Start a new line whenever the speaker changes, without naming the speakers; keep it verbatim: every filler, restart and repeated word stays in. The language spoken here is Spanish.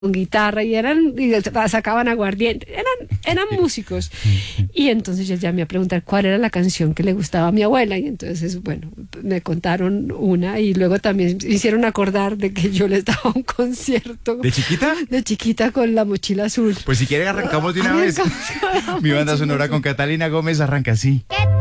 con guitarra y eran y sacaban aguardiente, eran eran músicos. Y entonces yo llamé a preguntar cuál era la canción que le gustaba a mi abuela y entonces, bueno, me contaron una y luego también hicieron acordar de que yo les daba un concierto.
¿De chiquita?
De chiquita con La Mochila Azul.
Pues si quiere arrancamos de una vez. Mi banda sonora con Catalina Gómez arranca así.
¿Qué